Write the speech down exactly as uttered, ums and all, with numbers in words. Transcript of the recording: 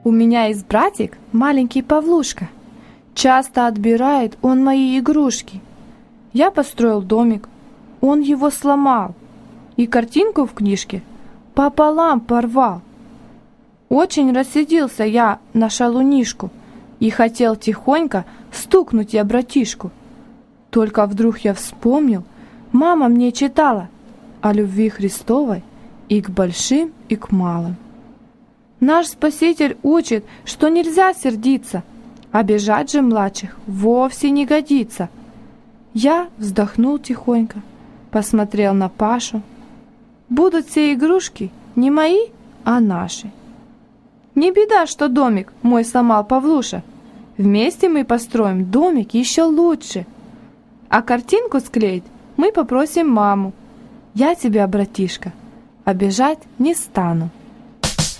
У меня есть братик, маленький Павлушка. Часто отбирает он мои игрушки. Я построил домик, он его сломал. И картинку в книжке пополам порвал. Очень рассердился я на шалунишку и хотел тихонько стукнуть я братишку. Только вдруг я вспомнил, мама мне читала о любви Христовой и к большим, и к малым. Наш Спаситель учит, что нельзя сердиться, обижать же младших вовсе не годится. Я вздохнул тихонько, посмотрел на Пашу. Будут все игрушки не мои, а наши. Не беда, что домик мой сломал Павлуша. Вместе мы построим домик еще лучше. А картинку склеить мы попросим маму. Я тебя, братишка, обижать не стану.